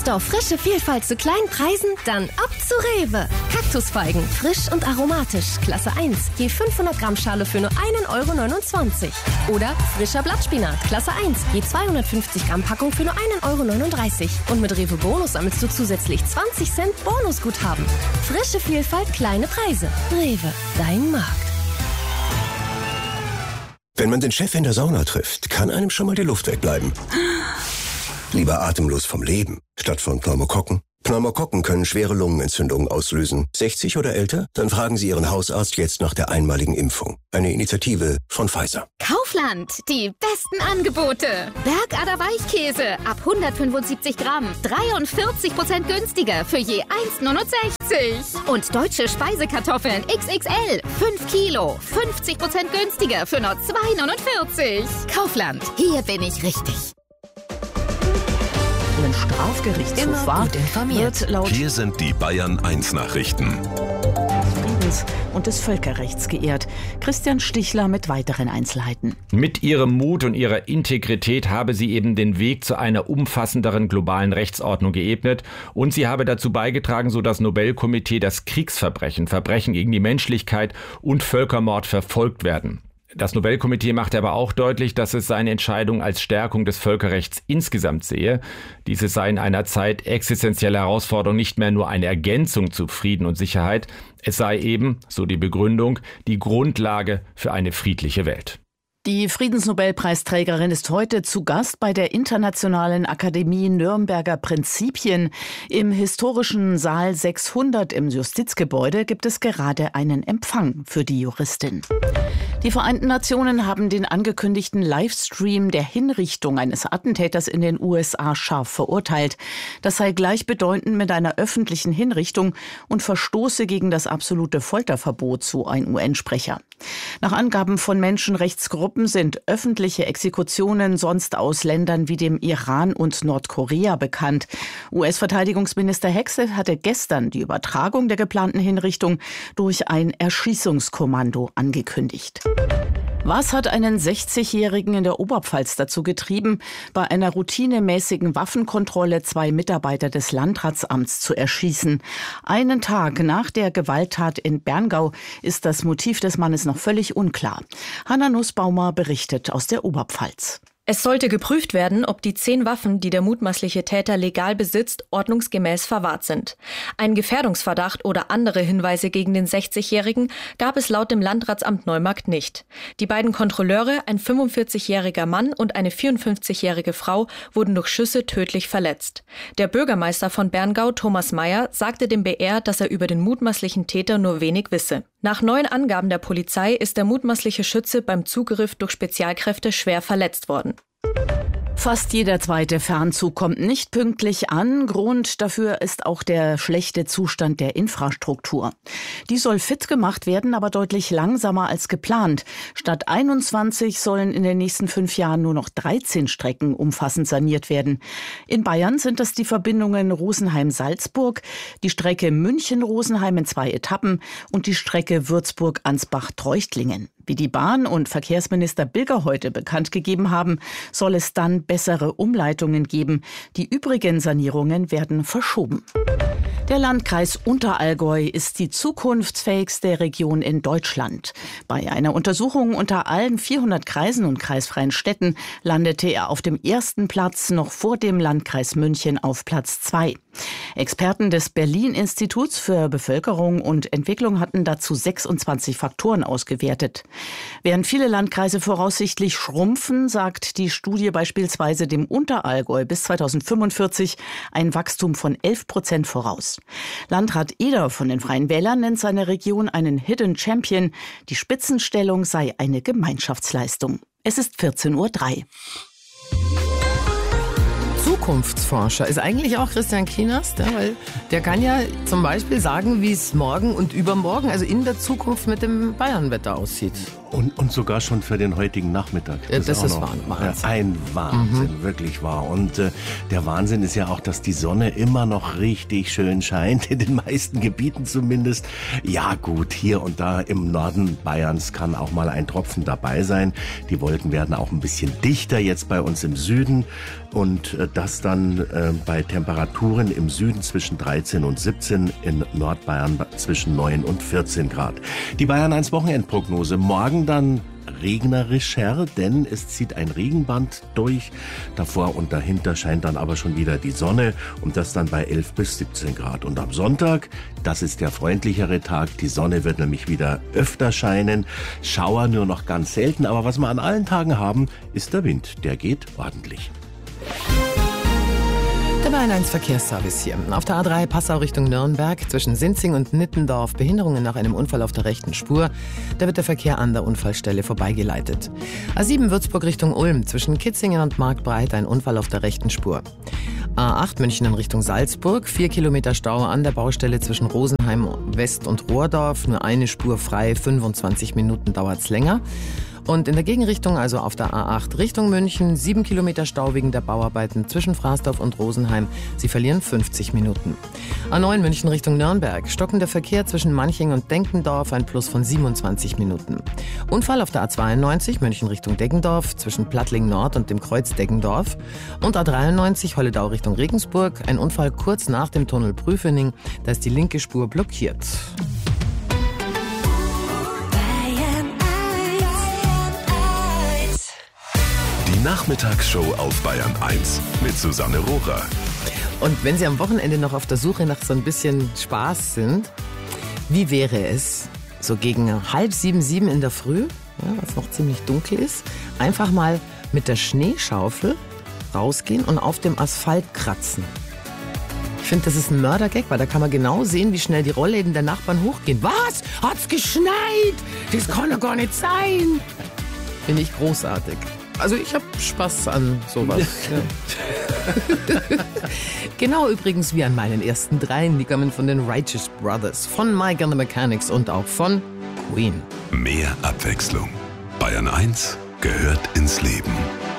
Lust auf frische Vielfalt zu kleinen Preisen? Dann ab zu Rewe. Kaktusfeigen, frisch und aromatisch, Klasse 1, je 500 Gramm Schale für nur 1,29 €. Oder frischer Blattspinat, Klasse 1, je 250 Gramm Packung für nur 1,39 €. Und mit Rewe Bonus sammelst du zusätzlich 20 Cent Bonusguthaben. Frische Vielfalt, kleine Preise. Rewe, dein Markt. Wenn man den Chef in der Sauna trifft, kann einem schon mal die Luft wegbleiben. Lieber atemlos vom Leben, statt von Pneumokokken. Pneumokokken können schwere Lungenentzündungen auslösen. 60 oder älter? Dann fragen Sie Ihren Hausarzt jetzt nach der einmaligen Impfung. Eine Initiative von Pfizer. Kaufland, die besten Angebote. Bergader Weichkäse ab 175 Gramm. 43% günstiger für je 1,69 €. Und deutsche Speisekartoffeln XXL. 5 Kilo. 50% günstiger für nur 2,49 €. Kaufland, hier bin ich richtig. Ein Strafgerichtshof war, wird laut Hier sind die Bayern 1 Nachrichten. des Friedens und des Völkerrechts geehrt. Christian Stichler mit weiteren Einzelheiten. Mit ihrem Mut und ihrer Integrität habe sie eben den Weg zu einer umfassenderen globalen Rechtsordnung geebnet und sie habe dazu beigetragen, so das Nobelkomitee, dass Kriegsverbrechen, Verbrechen gegen die Menschlichkeit und Völkermord verfolgt werden. Das Nobelkomitee machte aber auch deutlich, dass es seine Entscheidung als Stärkung des Völkerrechts insgesamt sehe. Diese sei in einer Zeit existenzieller Herausforderung nicht mehr nur eine Ergänzung zu Frieden und Sicherheit. Es sei eben, so die Begründung, die Grundlage für eine friedliche Welt. Die Friedensnobelpreisträgerin ist heute zu Gast bei der Internationalen Akademie Nürnberger Prinzipien. Im historischen Saal 600 im Justizgebäude gibt es gerade einen Empfang für die Juristin. Die Vereinten Nationen haben den angekündigten Livestream der Hinrichtung eines Attentäters in den USA scharf verurteilt. Das sei gleichbedeutend mit einer öffentlichen Hinrichtung und verstoße gegen das absolute Folterverbot, so ein UN-Sprecher. Nach Angaben von Menschenrechtsgruppen sind öffentliche Exekutionen sonst aus Ländern wie dem Iran und Nordkorea bekannt. US-Verteidigungsminister Hegseth hatte gestern die Übertragung der geplanten Hinrichtung durch ein Erschießungskommando angekündigt. Was hat einen 60-Jährigen in der Oberpfalz dazu getrieben, bei einer routinemäßigen Waffenkontrolle 2 Mitarbeiter des Landratsamts zu erschießen? Einen Tag nach der Gewalttat in Berngau ist das Motiv des Mannes noch völlig unklar. Hanna Nussbaumer berichtet aus der Oberpfalz. Es sollte geprüft werden, ob die 10 Waffen, die der mutmaßliche Täter legal besitzt, ordnungsgemäß verwahrt sind. Einen Gefährdungsverdacht oder andere Hinweise gegen den 60-Jährigen gab es laut dem Landratsamt Neumarkt nicht. Die beiden Kontrolleure, ein 45-jähriger Mann und eine 54-jährige Frau, wurden durch Schüsse tödlich verletzt. Der Bürgermeister von Berngau, Thomas Meyer, sagte dem BR, dass er über den mutmaßlichen Täter nur wenig wisse. Nach neuen Angaben der Polizei ist der mutmaßliche Schütze beim Zugriff durch Spezialkräfte schwer verletzt worden. Fast jeder zweite Fernzug kommt nicht pünktlich an. Grund dafür ist auch der schlechte Zustand der Infrastruktur. Die soll fit gemacht werden, aber deutlich langsamer als geplant. Statt 21 sollen in den nächsten 5 Jahren nur noch 13 Strecken umfassend saniert werden. In Bayern sind das die Verbindungen Rosenheim-Salzburg, die Strecke München-Rosenheim in 2 Etappen und die Strecke Würzburg-Ansbach-Treuchtlingen. Wie die Bahn- und Verkehrsminister Bilger heute bekannt gegeben haben, soll es dann bessere Umleitungen geben. Die übrigen Sanierungen werden verschoben. Der Landkreis Unterallgäu ist die zukunftsfähigste Region in Deutschland. Bei einer Untersuchung unter allen 400 Kreisen und kreisfreien Städten landete er auf dem 1. Platz, noch vor dem Landkreis München auf Platz 2. Experten des Berlin-Instituts für Bevölkerung und Entwicklung hatten dazu 26 Faktoren ausgewertet. Während viele Landkreise voraussichtlich schrumpfen, sagt die Studie beispielsweise dem Unterallgäu bis 2045 ein Wachstum von 11% voraus. Landrat Eder von den Freien Wählern nennt seine Region einen Hidden Champion. Die Spitzenstellung sei eine Gemeinschaftsleistung. Es ist 14:03 Uhr. Zukunftsforscher ist eigentlich auch Christian Kienast, ja, weil der kann ja zum Beispiel sagen, wie es morgen und übermorgen, also in der Zukunft mit dem Bayernwetter aussieht. Und sogar schon für den heutigen Nachmittag. Das ist Wahnsinn. Ein Wahnsinn, wirklich wahr. Und der Wahnsinn ist ja auch, dass die Sonne immer noch richtig schön scheint, in den meisten Gebieten zumindest. Ja gut, hier und da im Norden Bayerns kann auch mal ein Tropfen dabei sein. Die Wolken werden auch ein bisschen dichter jetzt bei uns im Süden. und das dann bei Temperaturen im Süden zwischen 13 und 17, in Nordbayern zwischen 9 und 14 Grad. Die Bayern 1 Wochenendprognose. Morgen dann regnerischer, denn es zieht ein Regenband durch. Davor und dahinter scheint dann aber schon wieder die Sonne und das dann bei 11 bis 17 Grad. Und am Sonntag, das ist der freundlichere Tag, die Sonne wird nämlich wieder öfter scheinen. Schauer nur noch ganz selten, aber was wir an allen Tagen haben, ist der Wind. Der geht ordentlich. Der Bayern 1 Verkehrsservice hier. Auf der A3 Passau Richtung Nürnberg zwischen Sinzing und Nittendorf Behinderungen nach einem Unfall auf der rechten Spur. Da wird der Verkehr an der Unfallstelle vorbeigeleitet. A7 Würzburg Richtung Ulm zwischen Kitzingen und Marktbreit ein Unfall auf der rechten Spur. A8 München in Richtung Salzburg, 4 Kilometer Stau an der Baustelle zwischen Rosenheim West und Rohrdorf. Nur eine Spur frei, 25 Minuten dauert's länger. Und in der Gegenrichtung, also auf der A8 Richtung München, 7 Kilometer Stau wegen der Bauarbeiten zwischen Fraßdorf und Rosenheim. Sie verlieren 50 Minuten. A9 München Richtung Nürnberg, stockender Verkehr zwischen Manching und Denkendorf, ein Plus von 27 Minuten. Unfall auf der A92 München Richtung Deggendorf, zwischen Plattling Nord und dem Kreuz Deggendorf. Und A93 Holledau Richtung Regensburg, ein Unfall kurz nach dem Tunnel Prüfening, da ist die linke Spur blockiert. Nachmittagsshow auf Bayern 1 mit Susanne Rohrer. Und wenn Sie am Wochenende noch auf der Suche nach so ein bisschen Spaß sind, wie wäre es, so gegen 6:30, 7 in der Früh, ja, was noch ziemlich dunkel ist, einfach mal mit der Schneeschaufel rausgehen und auf dem Asphalt kratzen. Ich finde, das ist ein Mördergag, weil da kann man genau sehen, wie schnell die Rollläden der Nachbarn hochgehen. Was? Hat's geschneit? Das kann doch gar nicht sein. Finde ich großartig. Also ich habe Spaß an sowas. Ja. Genau übrigens wie an meinen ersten 3. Die kommen von den Righteous Brothers, von Mike and the Mechanics und auch von Queen. Mehr Abwechslung. Bayern 1 gehört ins Leben.